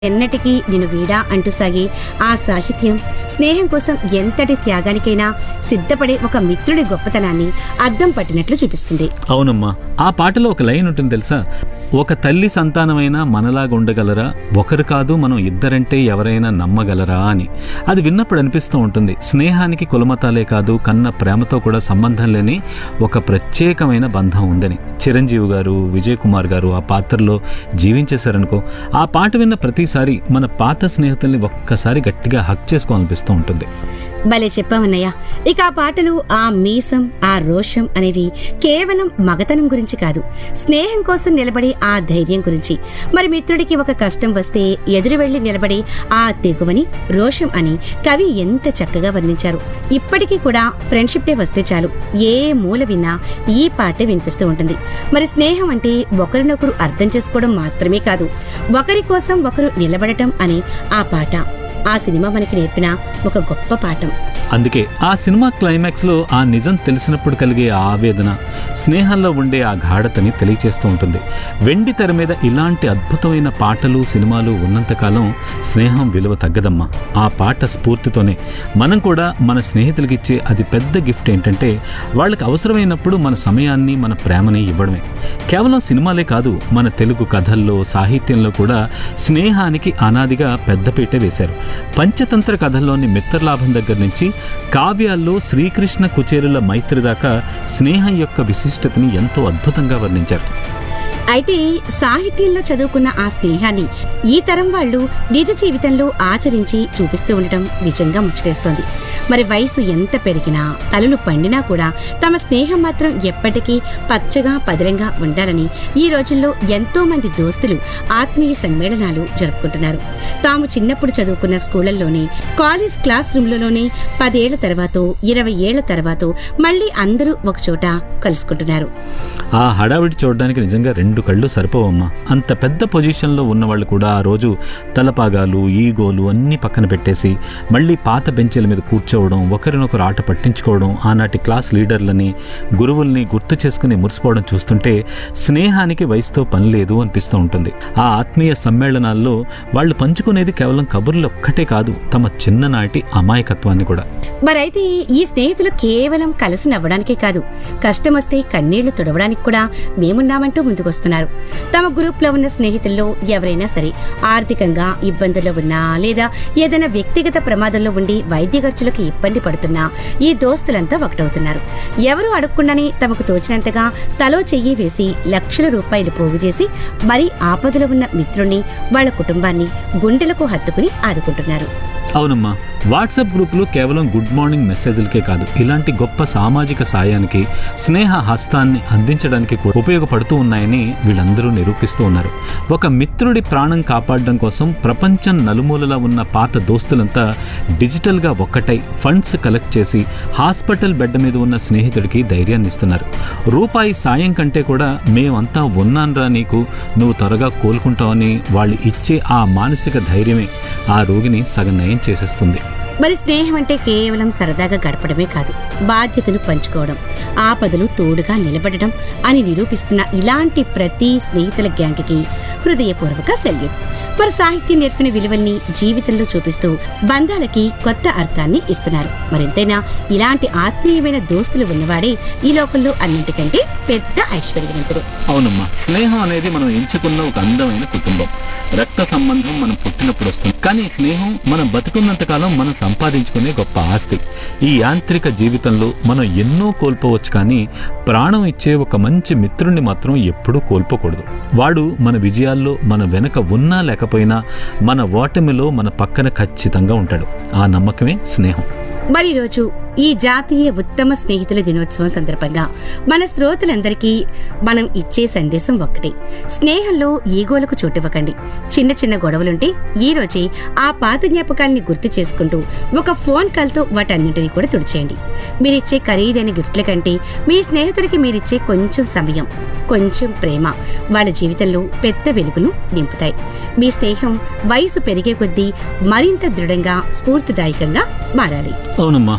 ఎన్నటికీ నిన్ను వీడా అంటూ సాగి ఆ సాహిత్యం స్నేహం కోసం ఎంతటి త్యాగానికైనా సిద్ధపడే ఒక మిత్రుడి గొప్పతనాన్ని అద్దం పట్టినట్లు చూపిస్తుంది. అవునమ్మా, ఆ పాటలో ఒక లైన్ ఉంటుంది తెలుసా, ఒక తల్లి సంతానమైనా మనలాగా ఉండగలరా, ఒకరు కాదు మనం ఇద్దరంటే ఎవరైనా నమ్మగలరా అని. అది విన్నప్పుడు అనిపిస్తూ ఉంటుంది, స్నేహానికి కులమతాలే కాదు కన్న ప్రేమతో కూడా సంబంధం లేని ఒక ప్రత్యేకమైన బంధం ఉందని. చిరంజీవి గారు, విజయ్ కుమార్ గారు ఆ పాత్రలో జీవించేశారనుకో, ఆ పాట విన్న ప్రతిసారి మన పాత స్నేహితుల్ని ఒక్కసారి గట్టిగా హక్ చేసుకోవాలనిపిస్తూ ఉంటుంది. భలే చెప్పామన్నయ్య. ఇక ఆ పాటలు ఆ మీసం, ఆ రోషం అనేవి కేవలం మగతనం గురించి కాదు, స్నేహం కోసం నిలబడే ఆ ధైర్యం గురించి. మరి మిత్రుడికి ఒక కష్టం వస్తే ఎదురు వెళ్లి నిలబడే ఆ తెగువని రోషం అని కవి ఎంత చక్కగా వర్ణించారు. ఇప్పటికీ కూడా ఫ్రెండ్షిప్ డే వస్తే చాలు ఏ మూల విన్నా ఈ పాటే వినిపిస్తూ ఉంటుంది. మరి స్నేహం అంటే ఒకరినొకరు అర్థం చేసుకోవడం మాత్రమే కాదు, ఒకరి కోసం ఒకరు నిలబడటం అని ఆ పాట, ఆ సినిమా మనకి నేర్పిన ఒక గొప్ప పాఠం. అందుకే ఆ సినిమా క్లైమాక్స్ లో ఆ నిజం తెలిసినప్పుడు కలిగే ఆవేదన, స్నేహంలో ఉండే ఆ గాఢతని తెలియచేస్తూ ఉంటుంది. వెండి తెర మీద ఇలాంటి అద్భుతమైన పాటలు సినిమాలు ఉన్నంతకాలం స్నేహం విలువ తగ్గదమ్మా. ఆ పాట స్ఫూర్తితోనే మనం కూడా మన స్నేహితులకి ఇచ్చే అతి పెద్ద గిఫ్ట్ ఏంటంటే, వాళ్ళకి అవసరమైనప్పుడు మన సమయాన్ని, మన ప్రేమని ఇవ్వడమే. కేవలం సినిమాలే కాదు, మన తెలుగు కథల్లో, సాహిత్యంలో కూడా స్నేహానికి అనాదిగా పెద్దపీట వేశారు. పంచతంత్ర కథల్లోని మిత్రలాభం దగ్గర నుంచి కావ్యాల్లో శ్రీకృష్ణ కుచేరుల మైత్రి దాకా స్నేహం యొక్క విశిష్టతని ఎంతో అద్భుతంగా వర్ణించారు. అయితే సాహిత్యంలో చదువుకున్న ఆ స్నేహాన్ని ఈ తరం వాళ్ళు నిజ జీవితంలో ఆచరించి చూపిస్తూ ఉండటం నిజంగా ముచ్చటేస్తోంది. మరి వయసు ఎంత పెరిగినా, తలలు పండినా కూడా తమ స్నేహం మాత్రం ఎప్పటికీ పచ్చగా పదిలంగా ఉండాలని ఈ రోజుల్లో ఎంతో మంది దోస్తులు ఆత్మీయ సమ్మేళనాలు జరుపుకుంటున్నారు. తాము చిన్నప్పుడు చదువుకున్న స్కూళ్లలోనే, కాలేజ్ క్లాస్ రూమ్లలోనే 10 ఏళ్ల తర్వాతో 20 ఏళ్ల తర్వాతో మళ్లీ అందరూ ఒకచోట కలుసుకుంటున్నారు. ఆ హడావిడి చూడడానికి నిజంగా 2 కళ్ళు సరిపోవమ్మా. అంత పెద్ద పొజిషన్లో ఉన్నవాళ్ళు కూడా ఆ రోజు తలపాగాలు, ఈగోలు అన్నీ పక్కన పెట్టేసి మళ్ళీ పాత బెంచీల మీద కూర్చోవడం, ఒకరినొకరు ఆట పట్టించుకోవడం, ఆనాటి క్లాస్ లీడర్లని, గురువుల్ని గుర్తు చేసుకుని మురిసిపోవడం చూస్తుంటే స్నేహానికి వయసుతో పని లేదు అనిపిస్తూ ఉంటుంది. ఆ ఆత్మీయ సమ్మేళనాల్లో వాళ్ళు పంచుకునేది కేవలం కబుర్లు ఒక్కటే కాదు, తమ చిన్ననాటి అమాయకత్వాన్ని కూడా. మరైతే ఈ స్నేహితులు కేవలం కలిసి నవ్వడానికే కాదు, కష్టం వస్తే కన్నీళ్లు తుడవడానికి కూడా మేమున్నామంటూ ముందుకొస్తున్నారు. తమ గ్రూప్ లో ఉన్న స్నేహితుల్లో ఎవరైనా సరే ఆర్థికంగా ఇబ్బందుల్లో ఉన్నా, లేదా ఏదైనా వ్యక్తిగత ప్రమాదంలో ఉండి వైద్య ఖర్చులకు ఇబ్బంది పడుతున్నా ఈ దోస్తులంతా ఒకటవుతున్నారు. ఎవరు అడగకుండానే తమకు తోచినంతగా తలో చెయ్యి వేసి లక్షల రూపాయలు పోగు చేసి మరీ ఆపదలో ఉన్న మిత్రుణ్ణి, వాళ్ళ కుటుంబాన్ని గుండెలకు హత్తుకుని ఆదుకుంటున్నారు. అవునమ్మా, వాట్సాప్ గ్రూపులు కేవలం గుడ్ మార్నింగ్ మెసేజ్లకే కాదు, ఇలాంటి గొప్ప సామాజిక సాయానికి, స్నేహ హస్తాన్ని అందించడానికి కూడా ఉపయోగపడుతూ ఉన్నాయని వీళ్ళందరూ నిరూపిస్తూ ఉన్నారు. ఒక మిత్రుడి ప్రాణం కాపాడడం కోసం ప్రపంచం నలుమూలలా ఉన్న పాత దోస్తులంతా డిజిటల్గా ఒక్కటై ఫండ్స్ కలెక్ట్ చేసి హాస్పిటల్ బెడ్ మీద ఉన్న స్నేహితుడికి ధైర్యాన్ని ఇస్తున్నారు. రూపాయి సాయం కంటే కూడా మేమంతా ఉన్నాన్రా నీకు, నువ్వు త్వరగా కోలుకుంటావని వాళ్ళు ఇచ్చే ఆ మానసిక ధైర్యమే ఆ రోగిని సగం నయం చేసేస్తుంది. మరి స్నేహం అంటే కేవలం సరదాగా గడపడమే కాదు, బాధ్యతను పంచుకోవడం, ఆపదలు తోడుగా నిలబడడం అని నిరూపిస్తున్న ఇలాంటి ప్రతి స్నేహితుల గ్యాంగ్కి హృదయపూర్వక సెల్యూట్. మరి సాహిత్యం నేర్పిన విలువల్ని జీవితంలో చూపిస్తూ బంధాలకి కొత్త అర్థాన్ని ఇస్తున్నారు. మరింతైనా ఇలాంటి ఆత్మీయమైన దోస్తులు ఉన్నవాడే ఈ లోకంలో అన్నింటికంటే పెద్ద ఐశ్వర్యవంతుడు. అవునమ్మా, స్నేహం అనేది మనం ఎంచుకున్న ఒక అందమైన కుటుంబం. రక్త సంబంధం మనం పుట్టినప్పుడు వస్తుంది, కానీ స్నేహం మనం బతుకున్నంత కాలం మనం సంపాదించుకునే గొప్ప ఆస్తి. ఈ యాంత్రిక జీవితంలో మనం ఎన్నో కోల్పోవచ్చు, కానీ ప్రాణం ఇచ్చే ఒక మంచి మిత్రుణ్ణి మాత్రం ఎప్పుడూ కోల్పోకూడదు. వాడు మన విజయాల్లో మన వెనక ఉన్నా లేకపోయినా మన ఓటమిలో మన పక్కన ఖచ్చితంగా ఉంటాడు. ఆ నమ్మకమే స్నేహం. మరి రోజు ఈ జాతీయ ఉత్తమ స్నేహితుల దినోత్సవం సందర్భంగా మన శ్రోతలందరికీ మనం ఇచ్చే సందేశం ఒక్కటే: స్నేహంలో ఈగోలకు చోటివ్వకండి. చిన్న చిన్న గొడవలుంటే ఈ రోజే ఆ పాత జ్ఞాపకాల్ని గుర్తు చేసుకుంటూ ఒక ఫోన్ కాల్తో వాటన్నింటినీ కూడా తుడిచేయండి. మీరిచ్చే ఖరీదైన గిఫ్ట్ల కంటే మీ స్నేహితుడికి మీరిచ్చే కొంచెం సమయం, కొంచెం ప్రేమ వాళ్ళ జీవితంలో పెద్ద వెలుగును నింపుతాయి. మీ స్నేహం వయసు పెరిగే కొద్దీ మరింత దృఢంగా, స్ఫూర్తిదాయకంగా మారాలి. అవునమ్మా, ఒక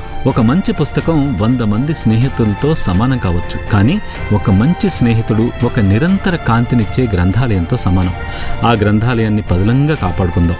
మంచి పుస్తకం 100 మంది స్నేహితులతో సమానం కావచ్చు, కానీ ఒక మంచి స్నేహితుడు ఒక నిరంతర కాంతినిచ్చే గ్రంథాలయంతో సమానం. ఆ గ్రంథాలయాన్ని పదిలంగా కాపాడుకుందాం.